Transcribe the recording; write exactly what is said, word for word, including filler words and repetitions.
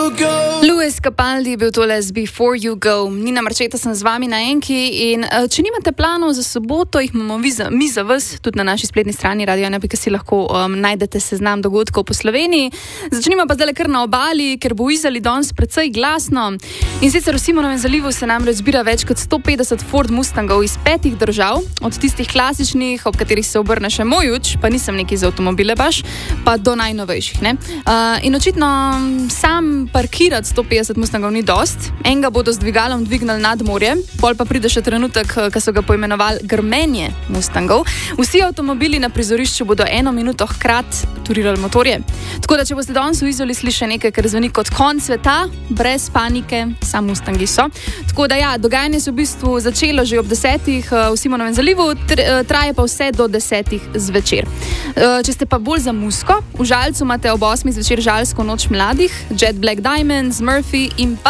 You Go. Luis Capaldi je bil tole z Before You Go. Nina Marčeta sem z vami na Enki in uh, če nimate planov za soboto, jih imamo vi za, mi za vas, tudi na naši spletni strani radio ena pika si lahko um, najdete seznam dogodkov po Sloveniji. Začnimo pa zdaj kar na obali, ker bo v Izoli danes precej glasno. In sicer v Simonovem zalivu se namreč zbira več kot sto petdeset Ford Mustangov iz petih držav, od tistih klasičnih, ob katerih se obrne še moj uč, pa nisem neki za avtomobile baš, pa do najnovejših. Ne? Uh, in očitno sam parkirati sto petdeset Mustangov ni dost. Enega bodo z dvigalom dvignili nad morje, pol pa pride še trenutek, ko so ga poimenovali grmenje Mustangov. Vsi avtomobili na prizorišču bodo eno minuto hkrat turirali motorje. Tako da, če boste danes v Izoli slišali nekaj, kar zveni kot konc sveta, brez panike, sam Mustangi so. Tako da ja, dogajanje se v bistvu začelo že ob desetih v Simonovem zalivu, traje pa vse do desetih zvečer. Če ste pa bolj za musko, v Žalcu imate ob osmih zvečer Žalsko noč mladih, Jet Black Diamonds, Murphy in pa